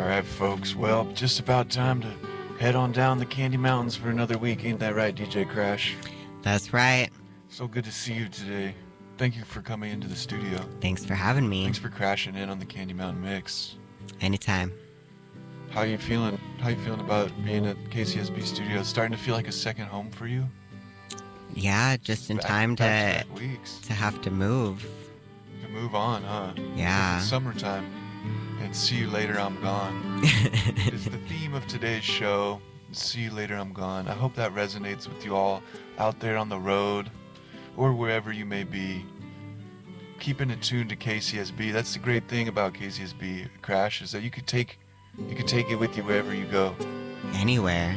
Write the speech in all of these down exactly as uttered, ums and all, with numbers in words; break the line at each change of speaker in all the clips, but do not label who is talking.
right, folks. Well, just about time to head on down the Candy Mountains for another week. Ain't that right, D J Crash?
That's right.
So good to see you today. Thank you for coming into the studio.
Thanks for having me.
Thanks for crashing in on the Candy Mountain Mix.
Anytime.
How you feeling? How you feeling about being at K C S B Studios? Starting to feel like a second home for you?
Yeah, just in
Back-
time to
back-to-back weeks.
to have to move.
To move on, huh?
Yeah.
It's summertime. And see you later, I'm gone. It's the theme of today's show. See you later, I'm gone. I hope that resonates with you all out there on the road or wherever you may be. Keeping it tuned to K C S B. That's the great thing about K C S B, Crash, is that you could take you could take it with you wherever you go.
Anywhere.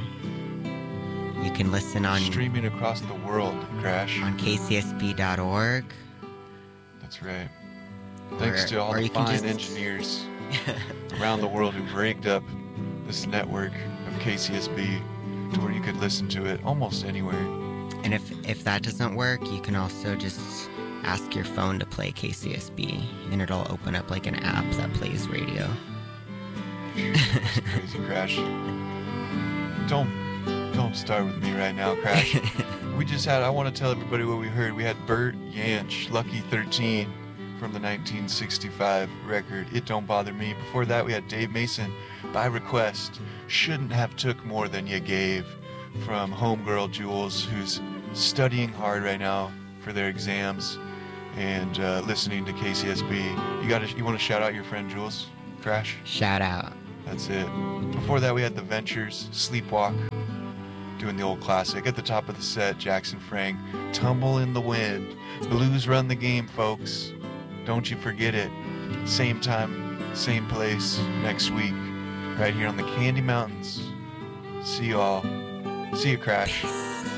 You can listen on
Streaming across the world, Crash.
on K C S B dot org.
That's right. Thanks
Or-
to all
or
the
you can
fine
just-
engineers around the world who've rigged up this network of K C S B to where you could listen to it almost anywhere.
And if if that doesn't work, you can also just ask your phone to play K C S B, and it'll open up like an app that plays radio.
It's crazy, Crash. Don't don't start with me right now, Crash. We just had, I want to tell everybody what we heard. We had Bert Yanch, Lucky thirteen, from the nineteen sixty-five record, It Don't Bother Me. Before that, we had Dave Mason, By Request, Shouldn't Have Took More Than You Gave, from Homegirl Jules, who's studying hard right now for their exams and uh, listening to K C S B. You got to, you want to shout out your friend Jules, Crash?
Shout out.
That's it. Before that, we had The Ventures, Sleepwalk, doing the old classic. At the top of the set, Jackson Frank, Tumble in the Wind. Blues run the game, folks. Don't you forget it. Same time, same place, next week, right here on the Candy Mountains. See you all. See you, Crash.